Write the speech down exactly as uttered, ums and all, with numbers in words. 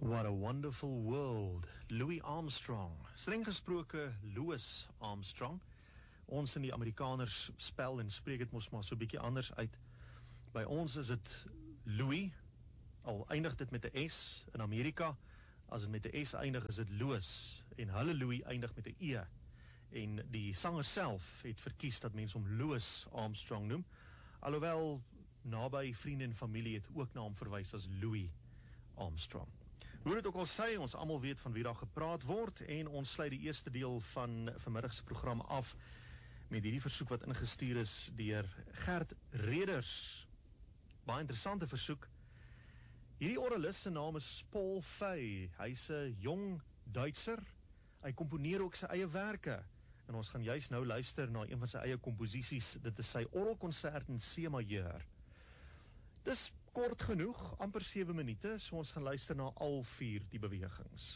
What a wonderful world. Louis Armstrong. Streng gesproke Louis Armstrong. Ons in die Amerikaners spel en spreek het mos maar so bietjie anders uit. By ons is het Louis, al eindig dit met 'n S in Amerika, as het met 'n S eindig is het Louis, en hulle Louis eindig met 'n E. En die sanger self het verkies dat mense hom Louis Armstrong noem, alhoewel naby vriende en familie het ook na hom verwys as Louis Armstrong. Hoe dit ook al sê, ons almal weet van wie daar gepraat word, en ons sluit die eerste deel van vanmiddag se program af met hierdie versoek wat ingestuur is deur Gert Reders. Baie interessante versoek. Hierdie orgelis se naam is Paul Fey. Hy's 'n jong Duitser. Hy komponeer ook sy eie werke. En ons gaan juis nou luister na een van sy eie komposisies. Dit is sy orgelkonsert in C majeur. Dis kort genoeg, amper sewe minute, so ons gaan luister na al vier die bewegings.